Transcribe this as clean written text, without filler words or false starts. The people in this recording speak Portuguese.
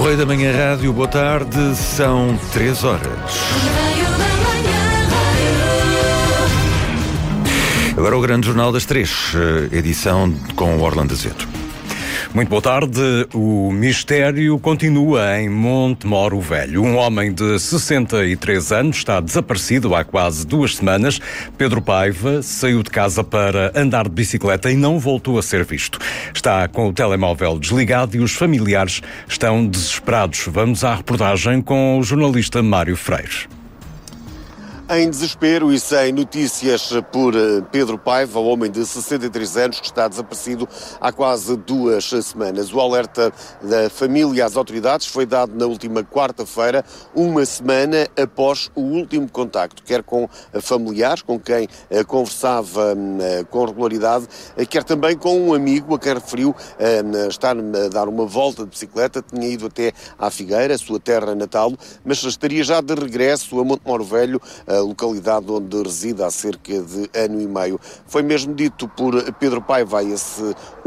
Correio da Manhã Rádio, boa tarde, são 3 horas. Agora o grande jornal das 3, edição com o Orlando Azevedo. Muito boa tarde. O mistério continua em Montemoro Velho. Um homem de 63 anos está desaparecido há quase 2 semanas. Pedro Paiva saiu de casa para andar de bicicleta e não voltou a ser visto. Está com o telemóvel desligado e os familiares estão desesperados. Vamos à reportagem com o jornalista Mário Freire. Em desespero e sem notícias por Pedro Paiva, o homem de 63 anos que está desaparecido há quase 2 semanas. O alerta da família às autoridades foi dado na última quarta-feira, 1 semana após o último contacto, quer com familiares, com quem conversava com regularidade, quer também com um amigo a quem referiu estar a dar uma volta de bicicleta, tinha ido até à Figueira, a sua terra natal, mas estaria já de regresso a Montemoro Velho, a localidade onde reside há cerca de 1 ano e meio. Foi mesmo dito por Pedro Paiva, esse